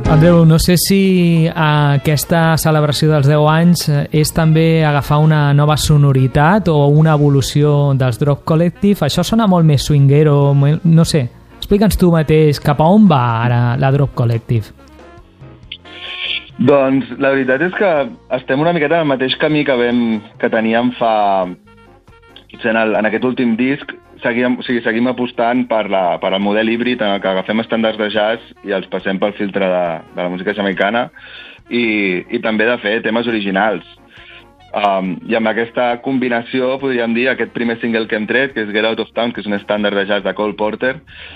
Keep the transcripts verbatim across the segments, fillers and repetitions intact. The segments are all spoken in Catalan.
Andreu, no sé si aquesta celebració dels deu anys és també agafar una nova sonoritat o una evolució dels Drop Collective. Això sona molt més swinguero, no sé. Explica'ns tu mateix cap a on va ara la Drop Collective. Doncs la veritat és que estem una miqueta en el mateix camí que, vam, que teníem fa... En, el, en aquest últim disc seguim, o sigui, seguim apostant per, la, per el model híbrid en el que agafem estàndards de jazz i els passem pel filtre de, de la música jamaicana i, i també de fer temes originals. Um, I amb aquesta combinació, podríem dir, aquest primer single que hem tret, que és Get Out of Town, que és un estàndard de jazz de Cole Porter,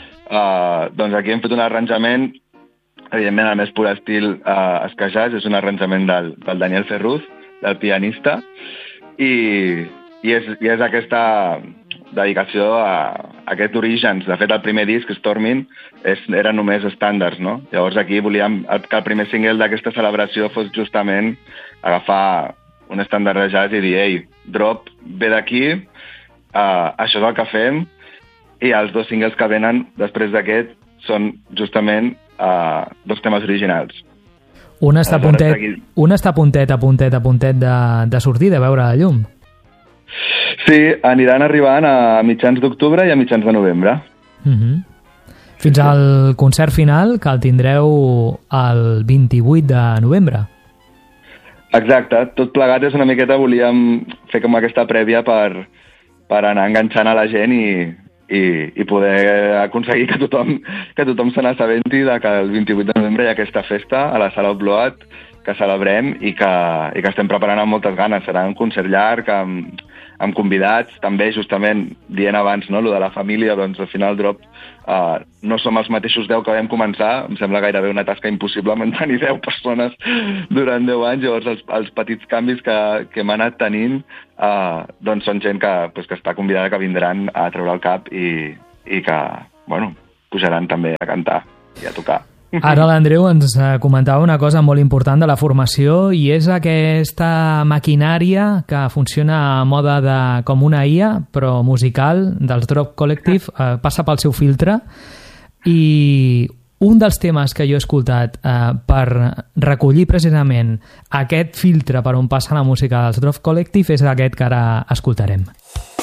uh, doncs aquí hem fet un arranjament, evidentment el més pur estil uh, ska jazz, és un arranjament del, del Daniel Ferruz, del pianista, i... I és, i és aquesta dedicació a, a aquest Orígens. De fet, el primer disc, Stormin, és, era només estàndards, no? Llavors aquí volíem que el primer single d'aquesta celebració fos justament agafar un estàndard de jazz i dir, ei, Drop ve d'aquí, uh, això és el que fem, i els dos singles que venen després d'aquest són justament uh, dos temes originals. Un està, puntet, un està puntet a puntet a puntet de, de sortir, de veure la llum. Sí, aniran arribant a mitjans d'octubre i a mitjans de novembre. Uh-huh. Fins al concert final, que el tindreu el vint-i-vuit de novembre. Exacte, tot plegat és una miqueta, volíem fer com aquesta prèvia per, per anar enganxant a la gent i, i, i poder aconseguir que tothom, que tothom se n'assabenti de que el vint-i-vuit de novembre hi ha aquesta festa a la Sala Upload que celebrem i que, i que estem preparant amb moltes ganes. Serà un concert llarg amb, amb convidats, també justament dient abans, no, lo de la família, doncs al final Drop uh, no som els mateixos deu que vam començar, em sembla gairebé una tasca impossible mantenir deu persones durant deu anys, llavors els, els petits canvis que, que hem anat tenint uh, doncs són gent que, pues, que està convidada, que vindran a treure el cap i, i que, bueno, pujaran també a cantar i a tocar. Ara l'Andreu ens comentava una cosa molt important de la formació i és aquesta maquinària que funciona a moda de, com una I A, però musical, dels Drop Collective, eh, passa pel seu filtre i un dels temes que jo he escoltat eh, per recollir precisament aquest filtre per on passa la música dels Drop Collective és aquest que ara escoltarem.